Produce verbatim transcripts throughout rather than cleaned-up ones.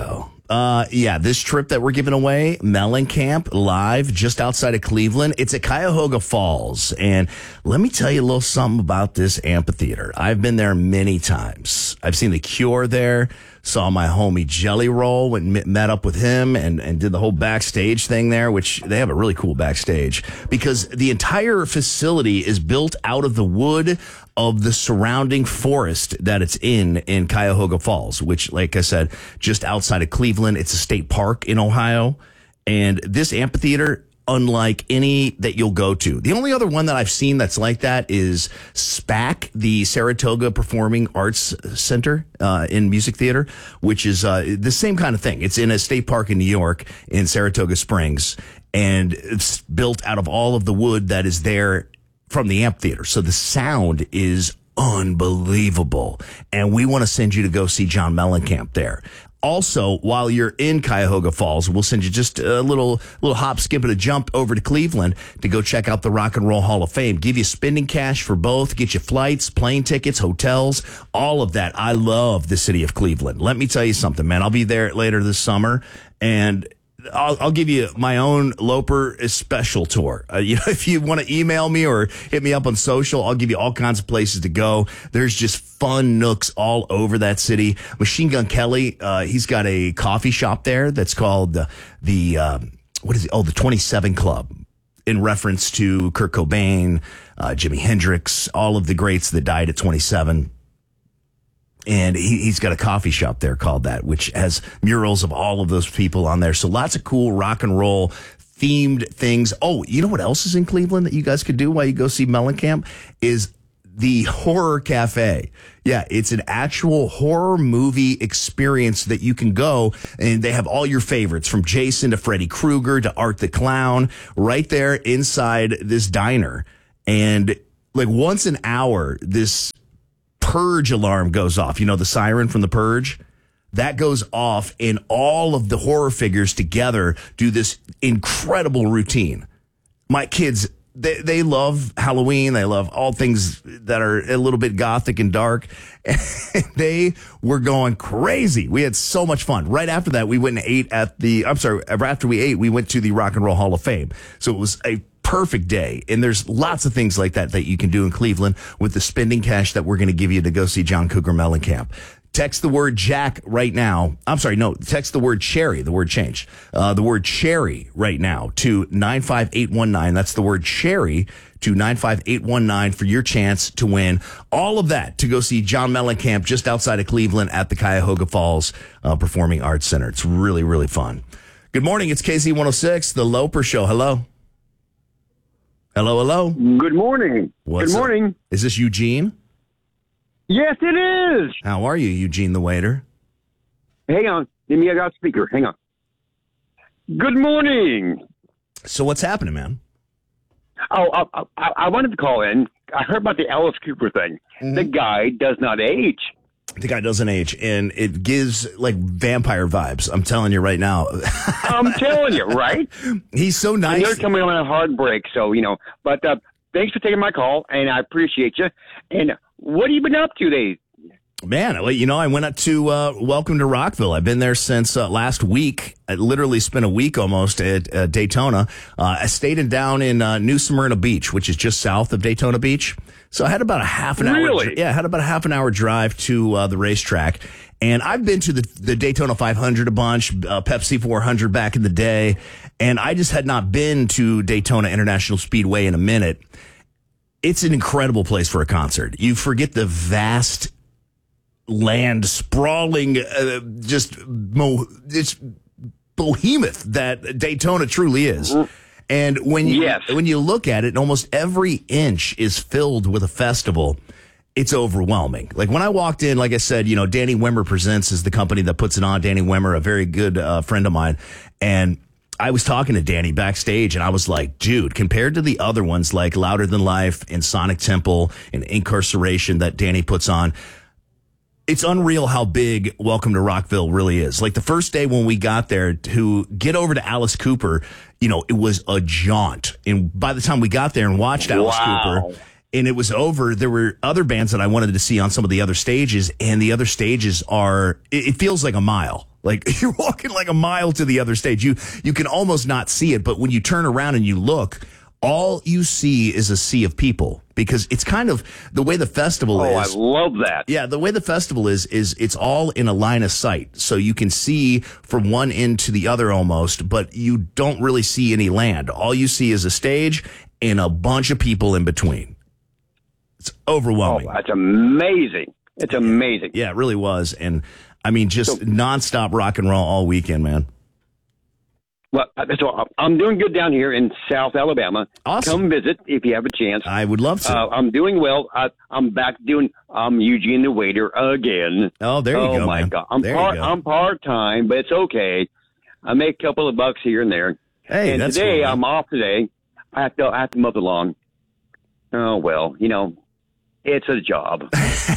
go. Uh, yeah, this trip that we're giving away, Mellencamp Live, just outside of Cleveland. It's at Cuyahoga Falls. And let me tell you a little something about this amphitheater. I've been there many times. I've seen The Cure there, saw my homie Jelly Roll, went met up with him and, and did the whole backstage thing there, which they have a really cool backstage because the entire facility is built out of the wood of the surrounding forest that it's in in Cuyahoga Falls, which, like I said, just outside of Cleveland. It's a state park in Ohio. And this amphitheater, unlike any that you'll go to. The only other one that I've seen that's like that is SPAC, the Saratoga Performing Arts Center uh, in Music Theater, which is uh, the same kind of thing. It's in a state park in New York in Saratoga Springs, and it's built out of all of the wood that is there from the amphitheater. So the sound is unbelievable. And we want to send you to go see John Mellencamp there. Also, while you're in Cuyahoga Falls, we'll send you just a little little hop, skip, and a jump over to Cleveland to go check out the Rock and Roll Hall of Fame. Give you spending cash for both, get you flights, plane tickets, hotels, all of that. I love the city of Cleveland. Let me tell you something, man. I'll be there later this summer, and I'll, I'll give you my own Loper special tour. Uh, you know, if you want to email me or hit me up on social, I'll give you all kinds of places to go. There's just fun nooks all over that city. Machine Gun Kelly, uh, he's got a coffee shop there that's called the, the um, what is it? Oh, the twenty-seven Club, in reference to Kurt Cobain, uh, Jimi Hendrix, all of the greats that died at twenty-seven. And he, he's got a coffee shop there called that, which has murals of all of those people on there. So lots of cool rock and roll themed things. Oh, you know what else is in Cleveland that you guys could do while you go see Mellencamp is the Horror Cafe. Yeah, it's an actual horror movie experience that you can go, and they have all your favorites from Jason to Freddy Krueger to Art the Clown right there inside this diner. And like once an hour, this Purge alarm goes off. You know, the siren from The Purge? That goes off, and all of the horror figures together do this incredible routine. My kids, they, they love Halloween. They love all things that are a little bit gothic and dark. And they were going crazy. We had so much fun. Right after that, we went and ate at the, I'm sorry, after we ate, we went to the Rock and Roll Hall of Fame. So it was a perfect day. And there's lots of things like that that you can do in Cleveland with the spending cash that we're going to give you to go see John Cougar Mellencamp. Text the word Jack right now. I'm sorry, no, text the word Cherry. The word changed. Uh, the word Cherry right now to nine five eight one nine. That's the word Cherry to nine five eight one nine for your chance to win all of that to go see John Mellencamp just outside of Cleveland at the Cuyahoga Falls uh, Performing Arts Center. It's really, really fun. Good morning. It's K Z one oh six, The Loper Show. Hello. Hello, hello. Good morning. What's Good morning. Up? Is this Eugene? Yes, it is. How are you, Eugene the waiter? Hang on. Give me a got speaker. Hang on. Good morning. So what's happening, man? Oh, I, I, I wanted to call in. I heard about the Alice Cooper thing. Mm-hmm. The guy does not age. The guy doesn't age, and it gives like vampire vibes. I'm telling you right now. I'm telling you, right? He's so nice. And they're coming on a hard break, so, you know. But uh, thanks for taking my call, and I appreciate you. And what have you been up to today? Man, well, you know, I went up to uh, Welcome to Rockville. I've been there since uh, last week. I literally spent a week almost at uh, Daytona. Uh, I stayed in, down in uh, New Smyrna Beach, which is just south of Daytona Beach. So I had about a half an really? hour. Yeah, I had about a half an hour drive to uh, the racetrack. And I've been to the, the Daytona five hundred a bunch, uh, Pepsi four hundred back in the day. And I just had not been to Daytona International Speedway in a minute. It's an incredible place for a concert. You forget the vast land, sprawling, uh, just mo- it's behemoth that Daytona truly is. And when you yes. when you look at it, almost every inch is filled with a festival. It's overwhelming. Like when I walked in, like I said, you know, Danny Wimmer Presents is the company that puts it on. Danny Wimmer, a very good uh, friend of mine. And I was talking to Danny backstage, and I was like, dude, compared to the other ones like Louder Than Life and Sonic Temple and Incarceration that Danny puts on, it's unreal how big Welcome to Rockville really is. Like the first day when we got there to get over to Alice Cooper, you know, it was a jaunt. And by the time we got there and watched Alice wow. Cooper and it was over, there were other bands that I wanted to see on some of the other stages, and the other stages are, it, it feels like a mile. Like you're walking like a mile to the other stage. You you can almost not see it, but when you turn around and you look, all you see is a sea of people because it's kind of the way the festival oh, is. I love that. Yeah, the way the festival is, is it's all in a line of sight. So you can see from one end to the other almost, but you don't really see any land. All you see is a stage and a bunch of people in between. It's overwhelming. Oh, that's amazing. It's amazing. Yeah, it really was. And I mean, just so, nonstop rock and roll all weekend, man. Well, so I'm doing good down here in South Alabama. Awesome. Come visit if you have a chance. I would love to. Uh, I'm doing well. I, I'm back doing um, Eugene the Waiter again. Oh, there you oh, go, my man. God. I'm there part, you go. I'm part-time, but it's okay. I make a couple of bucks here and there. Hey, and that's today, cool, I'm off today. I have to, I have to mow the lawn. Oh, well, you know, it's a job.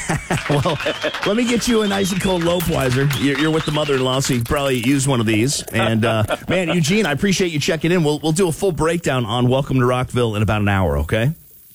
Well, let me get you a nice and cold Lopeweiser. You're, you're with the mother-in-law, so you can probably use one of these. And, uh, man, Eugene, I appreciate you checking in. We'll we'll do a full breakdown on Welcome to Rockville in about an hour, okay?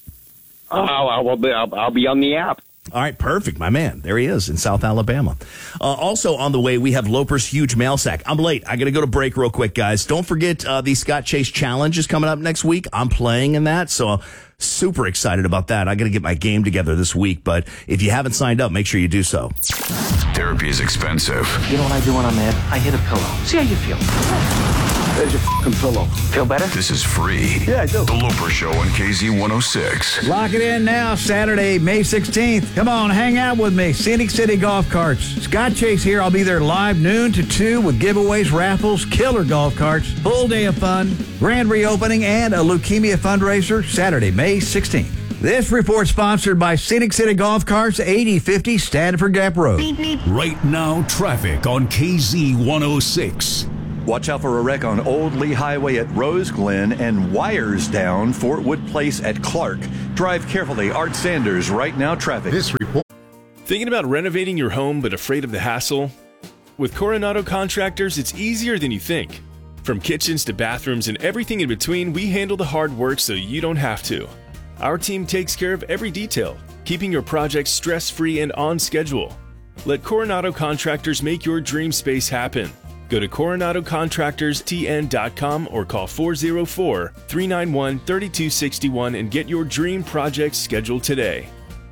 Oh, I will be, I'll, I'll be on the app. All right, perfect, my man. There he is in South Alabama. Uh, also on the way, we have Loper's Huge Mail Sack. I'm late. I got to go to break real quick, guys. Don't forget uh, the Scott Chase Challenge is coming up next week. I'm playing in that, so super excited about that. I got to get my game together this week, but if you haven't signed up, make sure you do so. Therapy is expensive. You know what I do when I'm mad? I hit a pillow. See how you feel. There's your fucking pillow. Feel better? This is free. Yeah, I do. The Loper Show on K Z one oh six. Lock it in now, Saturday, May sixteenth. Come on, hang out with me. Scenic City Golf Carts. Scott Chase here. I'll be there live noon to two with giveaways, raffles, killer golf carts, full day of fun, grand reopening, and a leukemia fundraiser Saturday, May sixteenth. This report sponsored by Scenic City Golf Carts, eighty fifty Stanford Gap Road. Right now, traffic on K Z one oh six. Watch out for a wreck on Old Lee Highway at Rose Glen and wires down Fort Wood Place at Clark. Drive carefully. Art Sanders, Right Now Traffic. This report. Thinking about renovating your home but afraid of the hassle? With Coronado Contractors, it's easier than you think. From kitchens to bathrooms and everything in between, we handle the hard work so you don't have to. Our team takes care of every detail, keeping your project stress-free and on schedule. Let Coronado Contractors make your dream space happen. Go to coronado contractors t n dot com or call four oh four, three nine one, three two six one and get your dream project scheduled today.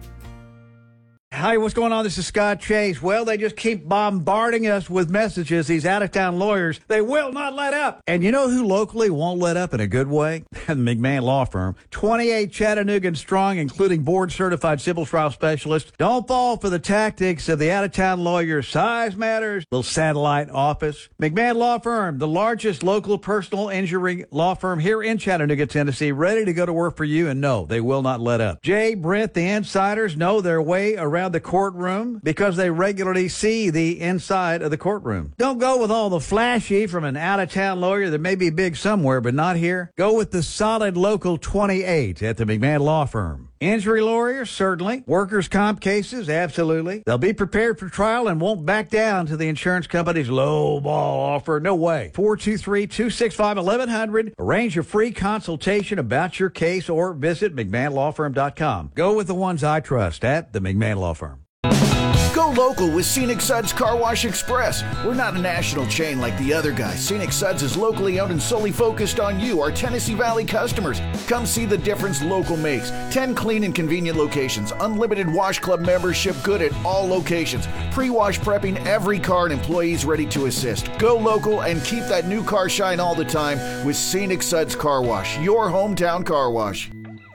Hi, what's going on? This is Scott Chase. Well, they just keep bombarding us with messages. These out-of-town lawyers, they will not let up. And you know who locally won't let up in a good way? The McMahon Law Firm. twenty-eight Chattanooga strong, including board-certified civil trial specialists. Don't fall for the tactics of the out-of-town lawyers. Size matters. Little satellite office. McMahon Law Firm, the largest local personal injury law firm here in Chattanooga, Tennessee, ready to go to work for you. And no, they will not let up. Jay, Brent, the insiders know their way around the courtroom because they regularly see the inside of the courtroom. Don't go with all the flashy from an out-of-town lawyer that may be big somewhere but not here. Go with the solid local twenty-eight at the McMahon Law Firm. Injury lawyers, certainly. Workers' comp cases, absolutely. They'll be prepared for trial and won't back down to the insurance company's low ball offer. No way. four two three, two six five, one one zero zero. Arrange a free consultation about your case or visit mcmahon law firm dot com. Go with the ones I trust at the McMahon Law Firm. Go local with Scenic Suds Car Wash Express. We're not a national chain like the other guys. Scenic Suds is locally owned and solely focused on you, our Tennessee Valley customers. Come see the difference local makes. ten clean and convenient locations. Unlimited Wash Club membership good at all locations. Pre-wash prepping every car and employees ready to assist. Go local and keep that new car shine all the time with Scenic Suds Car Wash, your hometown car wash.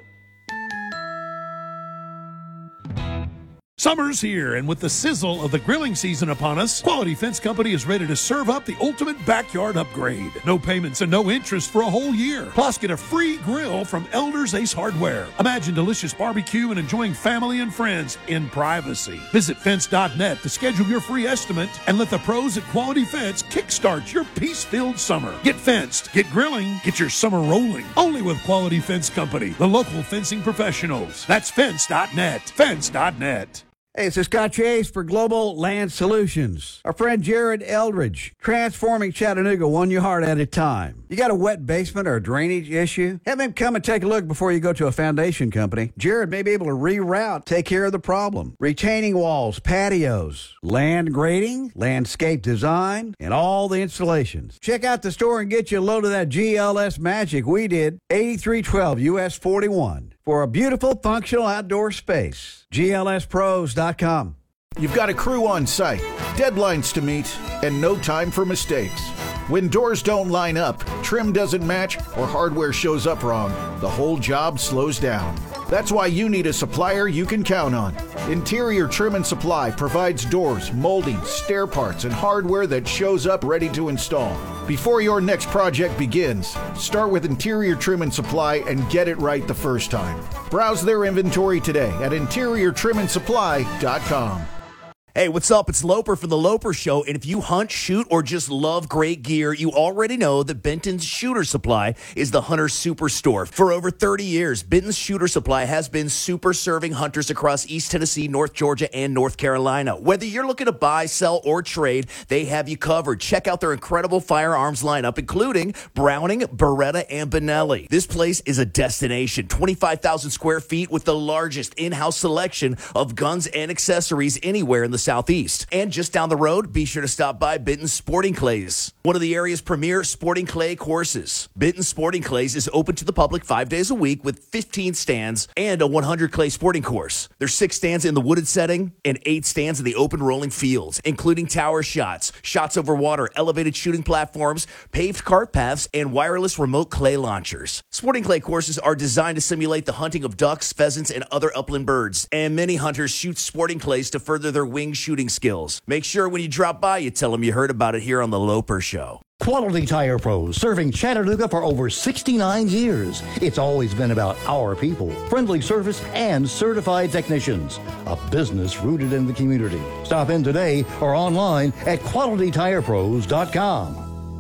Summer's here, and with the sizzle of the grilling season upon us, Quality Fence Company is ready to serve up the ultimate backyard upgrade. No payments and no interest for a whole year. Plus, get a free grill from Elder's Ace Hardware. Imagine delicious barbecue and enjoying family and friends in privacy. Visit fence dot net to schedule your free estimate and let the pros at Quality Fence kickstart your peace-filled summer. Get fenced, get grilling, get your summer rolling. Only with Quality Fence Company, the local fencing professionals. That's fence dot net. fence dot net. Hey, this is Scott Chase for Global Land Solutions. Our friend Jared Eldridge, transforming Chattanooga one yard at a time. You got a wet basement or a drainage issue? Have him come and take a look before you go to a foundation company. Jared may be able to reroute, take care of the problem. Retaining walls, patios, land grading, landscape design, and all the installations. Check out the store and get you a load of that G L S magic we did, eighty-three twelve U S forty-one. For a beautiful, functional outdoor space. G L S pros dot com. You've got a crew on site, deadlines to meet, and no time for mistakes. When doors don't line up, trim doesn't match, or hardware shows up wrong, the whole job slows down. That's why you need a supplier you can count on. Interior Trim and Supply provides doors, moldings, stair parts, and hardware that shows up ready to install. Before your next project begins, start with Interior Trim and Supply and get it right the first time. Browse their inventory today at interior trim and supply dot com. Hey, what's up? It's Loper for The Loper Show, and if you hunt, shoot, or just love great gear, you already know that Benton's Shooter Supply is the hunter superstore. For over thirty years, Benton's Shooter Supply has been super serving hunters across East Tennessee, North Georgia, and North Carolina. Whether you're looking to buy, sell, or trade, they have you covered. Check out their incredible firearms lineup, including Browning, Beretta, and Benelli. This place is a destination. twenty-five thousand square feet with the largest in-house selection of guns and accessories anywhere in the Southeast. And just down the road, be sure to stop by Benton's Sporting Clays, one of the area's premier sporting clay courses. Benton's Sporting Clays is open to the public five days a week with fifteen stands and a one hundred clay sporting course. There's six stands in the wooded setting and eight stands in the open rolling fields, including tower shots, shots over water, elevated shooting platforms, paved cart paths, and wireless remote clay launchers. Sporting clay courses are designed to simulate the hunting of ducks, pheasants, and other upland birds, and many hunters shoot sporting clays to further their wing shooting skills. Make sure when you drop by, you tell them you heard about it here on The Loper Show. Quality Tire Pros, serving Chattanooga for over sixty-nine years. It's always been about our people, friendly service, and certified technicians. A business rooted in the community. Stop in today or online at quality tire pros dot com.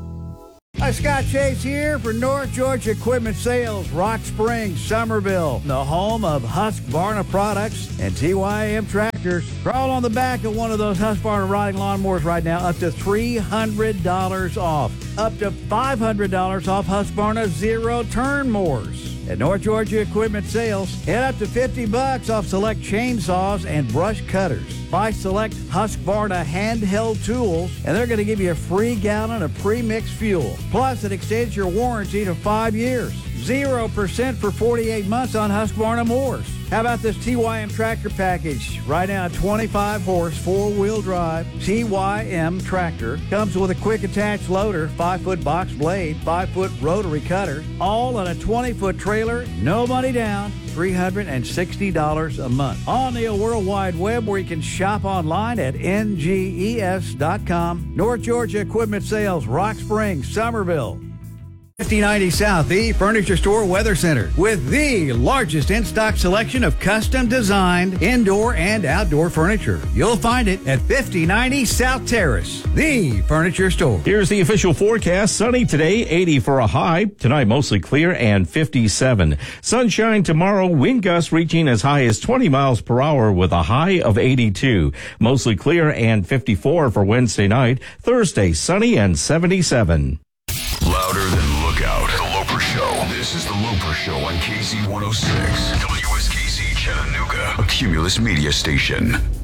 Hi, Scott Chase here for North Georgia Equipment Sales, Rock Springs, Somerville, the home of Husqvarna products and T Y M tractors. Crawl on the back of one of those Husqvarna riding lawnmowers right now, up to three hundred dollars off. Up to five hundred dollars off Husqvarna zero-turn mowers. At North Georgia Equipment Sales, head up to fifty bucks off select chainsaws and brush cutters. Buy select Husqvarna handheld tools, and they're going to give you a free gallon of pre-mixed fuel. Plus, it extends your warranty to five years. zero percent for forty-eight months on Husqvarna mowers. How about this T Y M tractor package? Right now, a twenty-five horse, four-wheel drive T Y M tractor. Comes with a quick attach loader, five-foot box blade, five-foot rotary cutter, all on a twenty-foot trailer, no money down, three hundred sixty dollars a month. On the World Wide Web, where you can shop online at N G E S dot com. North Georgia Equipment Sales, Rock Springs, Somerville. fifty ninety South, the Furniture Store Weather Center, with the largest in-stock selection of custom-designed indoor and outdoor furniture. You'll find it at fifty ninety South Terrace, the Furniture Store. Here's the official forecast. Sunny today, eighty for a high. Tonight, mostly clear and fifty-seven. Sunshine tomorrow, wind gusts reaching as high as twenty miles per hour with a high of eighty-two. Mostly clear and fifty-four for Wednesday night. Thursday, sunny and seventy-seven. Louder than Lookout. The Loper Show. This is The Loper Show on K Z one oh six. W S K Z Chattanooga. A Cumulus media station.